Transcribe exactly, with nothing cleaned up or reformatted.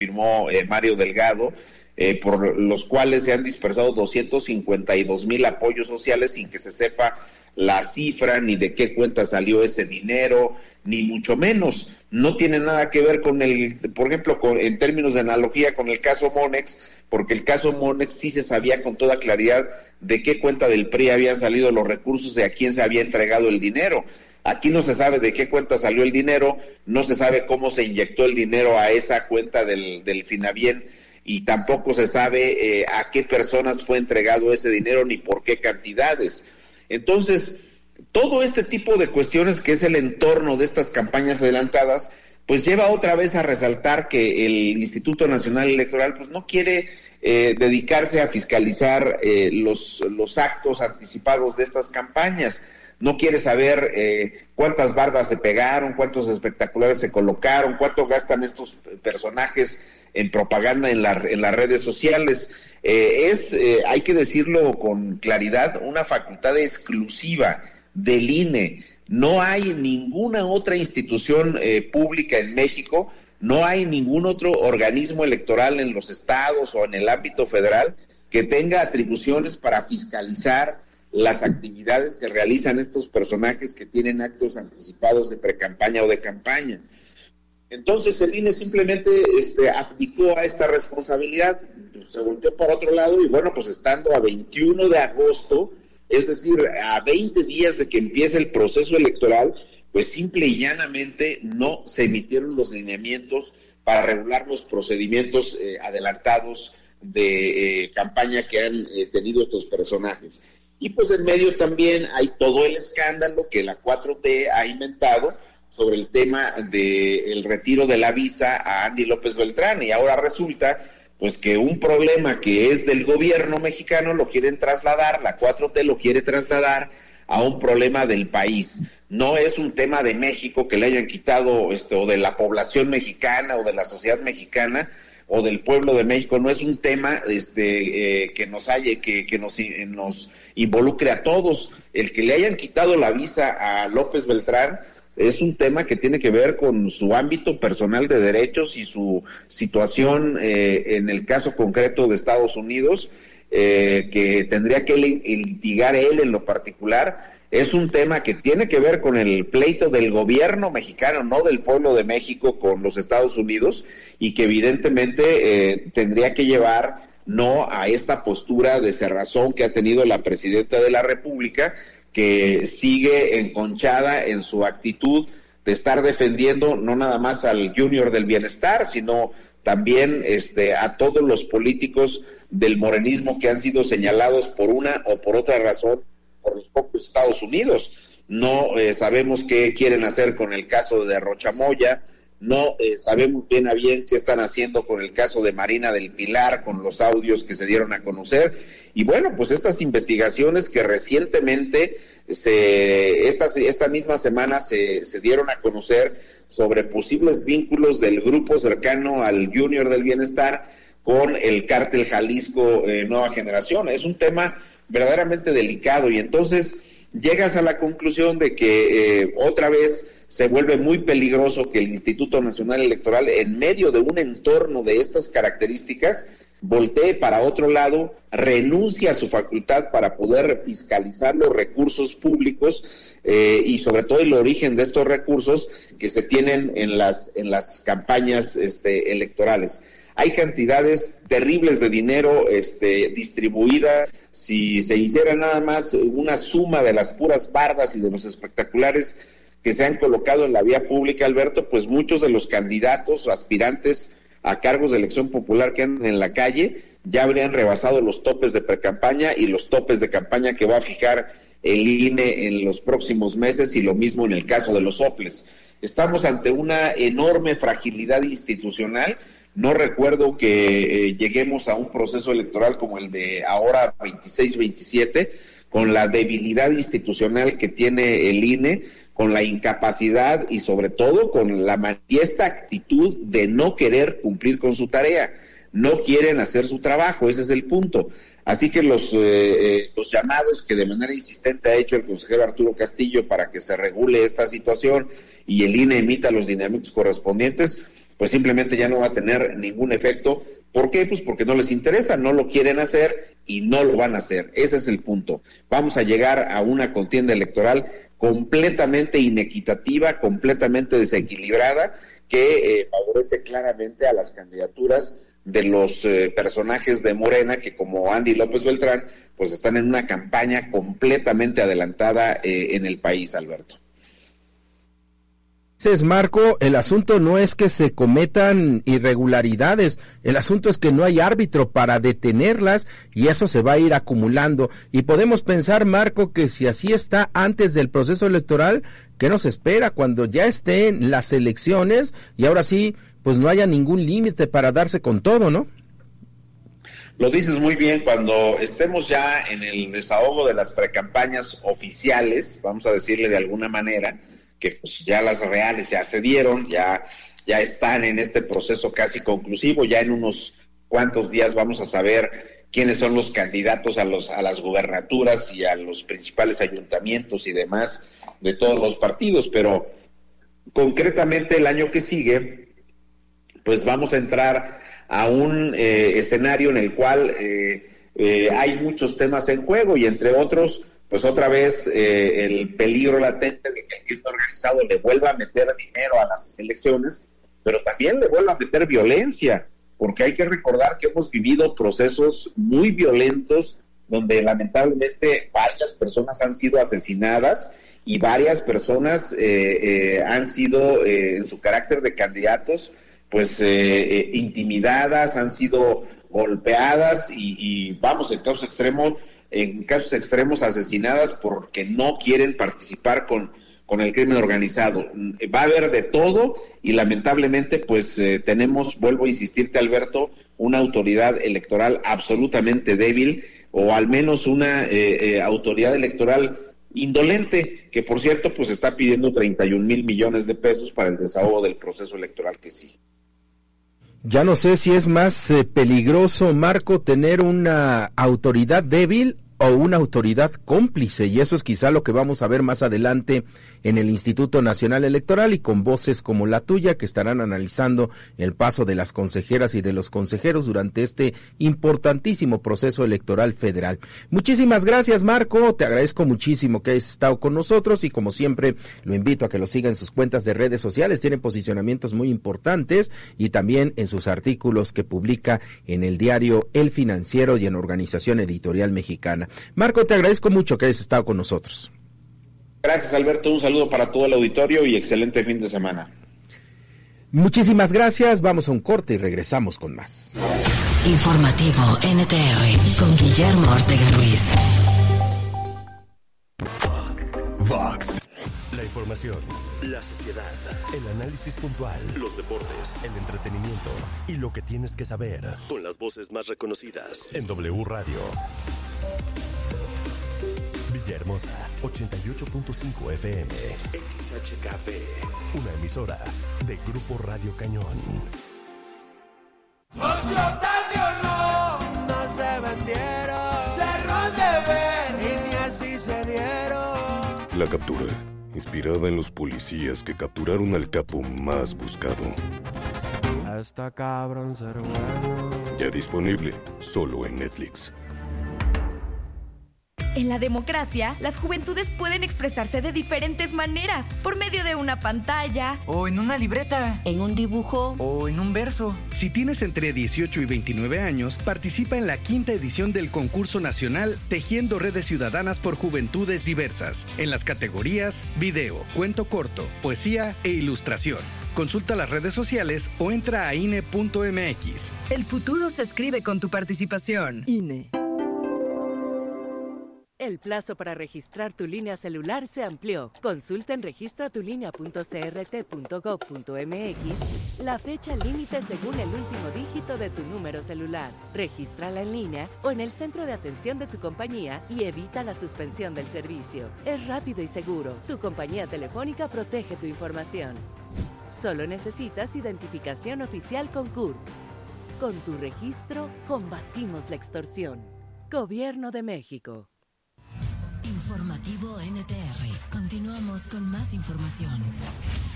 firmó eh, Mario Delgado, eh, por los cuales se han dispersado doscientos cincuenta y dos mil apoyos sociales sin que se sepa la cifra, ni de qué cuenta salió ese dinero, ni mucho menos. No tiene nada que ver con el, por ejemplo, con, en términos de analogía con el caso Monex, porque el caso Monex sí se sabía con toda claridad de qué cuenta del P R I habían salido los recursos y a quién se había entregado el dinero. Aquí no se sabe de qué cuenta salió el dinero, no se sabe cómo se inyectó el dinero a esa cuenta del, del Finabien, y tampoco se sabe eh, a qué personas fue entregado ese dinero ni por qué cantidades. Entonces, todo este tipo de cuestiones que es el entorno de estas campañas adelantadas, pues lleva otra vez a resaltar que el Instituto Nacional Electoral pues no quiere eh, dedicarse a fiscalizar eh, los, los actos anticipados de estas campañas. No quiere saber eh, cuántas bardas se pegaron, cuántos espectaculares se colocaron, cuánto gastan estos personajes en propaganda en, la, en las redes sociales. Eh, es, eh, hay que decirlo con claridad, una facultad exclusiva del I N E. No hay ninguna otra institución eh, pública en México, no hay ningún otro organismo electoral en los estados o en el ámbito federal que tenga atribuciones para fiscalizar las actividades que realizan estos personajes que tienen actos anticipados de precampaña o de campaña. Entonces el I N E simplemente este, abdicó a esta responsabilidad, se volteó por otro lado y bueno, pues estando a veintiuno de agosto, es decir, a veinte días de que empiece el proceso electoral, pues simple y llanamente no se emitieron los lineamientos para regular los procedimientos eh, adelantados de eh, campaña que han eh, tenido estos personajes. Y pues en medio también hay todo el escándalo que la cuatro T ha inventado sobre el tema del retiro de la visa a Andy López Beltrán, y ahora resulta pues que un problema que es del gobierno mexicano lo quieren trasladar, la cuatro T lo quiere trasladar a un problema del país. No es un tema de México que le hayan quitado, este, o de la población mexicana, o de la sociedad mexicana, o del pueblo de México, no es un tema este, eh, que nos haya, que, que nos, eh, nos involucre a todos. El que le hayan quitado la visa a López Beltrán es un tema que tiene que ver con su ámbito personal de derechos y su situación eh, en el caso concreto de Estados Unidos, eh, que tendría que litigar él en lo particular. Es un tema que tiene que ver con el pleito del gobierno mexicano, no del pueblo de México con los Estados Unidos, y que evidentemente eh, tendría que llevar no a esta postura de cerrazón que ha tenido la presidenta de la República, que sigue enconchada en su actitud de estar defendiendo no nada más al Junior del Bienestar, sino también este, a todos los políticos del morenismo que han sido señalados por una o por otra razón por los propios Estados Unidos. No eh, sabemos qué quieren hacer con el caso de Rocha Moya, no eh, sabemos bien a bien qué están haciendo con el caso de Marina del Pilar, con los audios que se dieron a conocer. Y bueno, pues estas investigaciones que recientemente, se, esta, esta misma semana se, se dieron a conocer sobre posibles vínculos del grupo cercano al Junior del Bienestar con el cártel Jalisco eh, Nueva Generación. Es un tema verdaderamente delicado, y entonces llegas a la conclusión de que eh, otra vez se vuelve muy peligroso que el Instituto Nacional Electoral, en medio de un entorno de estas características, voltee para otro lado, renuncie a su facultad para poder fiscalizar los recursos públicos eh, y sobre todo el origen de estos recursos que se tienen en las en las campañas este, electorales. Hay cantidades terribles de dinero este, distribuida. Si se hiciera nada más una suma de las puras bardas y de los espectaculares que se han colocado en la vía pública, Alberto, pues muchos de los candidatos o aspirantes a cargos de elección popular que andan en la calle ya habrían rebasado los topes de precampaña y los topes de campaña que va a fijar el I N E en los próximos meses, y lo mismo en el caso de los soples. Estamos ante una enorme fragilidad institucional. No recuerdo que eh, lleguemos a un proceso electoral como el de ahora veintiséis veintisiete, con la debilidad institucional que tiene el I N E, con la incapacidad y sobre todo con la manifiesta actitud de no querer cumplir con su tarea. No quieren hacer su trabajo, ese es el punto. Así que los, eh, los llamados que de manera insistente ha hecho el consejero Arturo Castillo para que se regule esta situación y el I N E emita los lineamientos correspondientes, pues simplemente ya no va a tener ningún efecto. ¿Por qué? Pues porque no les interesa, no lo quieren hacer y no lo van a hacer. Ese es el punto. Vamos a llegar a una contienda electoral completamente inequitativa, completamente desequilibrada, que eh, favorece claramente a las candidaturas de los eh, personajes de Morena, que como Andy López Beltrán, pues están en una campaña completamente adelantada eh, en el país, Alberto. Dices, Marco, el asunto no es que se cometan irregularidades, el asunto es que no hay árbitro para detenerlas y eso se va a ir acumulando. Y podemos pensar, Marco, que si así está antes del proceso electoral, ¿qué nos espera cuando ya estén las elecciones y ahora sí, pues no haya ningún límite para darse con todo, ¿no? Lo dices muy bien, cuando estemos ya en el desahogo de las precampañas oficiales, vamos a decirle de alguna manera, que pues ya las reales ya se dieron, ya, ya están en este proceso casi conclusivo, ya en unos cuantos días vamos a saber quiénes son los candidatos a los a las gubernaturas y a los principales ayuntamientos y demás de todos los partidos, pero concretamente el año que sigue, pues vamos a entrar a un eh, escenario en el cual eh, eh, hay muchos temas en juego y entre otros, pues otra vez eh, el peligro latente de que el crimen organizado le vuelva a meter dinero a las elecciones, pero también le vuelva a meter violencia, porque hay que recordar que hemos vivido procesos muy violentos donde lamentablemente varias personas han sido asesinadas y varias personas eh, eh, han sido eh, en su carácter de candidatos pues eh, eh, intimidadas, han sido golpeadas y, y vamos, en casos extremos en casos extremos asesinadas porque no quieren participar con, con el crimen organizado. Va a haber de todo y lamentablemente pues eh, tenemos, vuelvo a insistirte, Alberto, una autoridad electoral absolutamente débil o al menos una eh, eh, autoridad electoral indolente, que por cierto pues está pidiendo treinta y un mil millones de pesos para el desahogo del proceso electoral que sí. Ya no sé si es más eh, peligroso, Marco, tener una autoridad débil o una autoridad cómplice, y eso es quizá lo que vamos a ver más adelante en el Instituto Nacional Electoral y con voces como la tuya que estarán analizando el paso de las consejeras y de los consejeros durante este importantísimo proceso electoral federal. Muchísimas gracias, Marco, te agradezco muchísimo que hayas estado con nosotros y como siempre lo invito a que lo siga en sus cuentas de redes sociales, tiene posicionamientos muy importantes y también en sus artículos que publica en el diario El Financiero y en Organización Editorial Mexicana. Marco, te agradezco mucho que hayas estado con nosotros. Gracias, Alberto, un saludo para todo el auditorio y excelente fin de semana. Muchísimas gracias, vamos a un corte y regresamos con más. Informativo N T R con Guillermo Ortega Ruiz. Vox. La información, la sociedad, el análisis puntual, los deportes, el entretenimiento y lo que tienes que saber con las voces más reconocidas en W Radio. Villahermosa, ochenta y ocho punto cinco F M, X H K P, una emisora de Grupo Radio Cañón. No, no se vendieron, cerró de vez y ni así se dieron. La captura, inspirada en los policías que capturaron al capo más buscado. Hasta cabrón ser bueno. Ya disponible, solo en Netflix. En la democracia, las juventudes pueden expresarse de diferentes maneras, por medio de una pantalla, o en una libreta, en un dibujo, o en un verso. Si tienes entre dieciocho y veintinueve años, participa en la quinta edición del concurso nacional Tejiendo Redes Ciudadanas por Juventudes Diversas, en las categorías video, cuento corto, poesía e ilustración. Consulta las redes sociales o entra a I N E punto M X. El futuro se escribe con tu participación. I N E. El plazo para registrar tu línea celular se amplió. Consulta en registra tu línea punto c r t punto gov punto m x la fecha límite según el último dígito de tu número celular. Regístrala en línea o en el centro de atención de tu compañía y evita la suspensión del servicio. Es rápido y seguro. Tu compañía telefónica protege tu información. Solo necesitas identificación oficial con C U R P. Con tu registro, combatimos la extorsión. Gobierno de México. Informativo N T R. Continuamos con más información.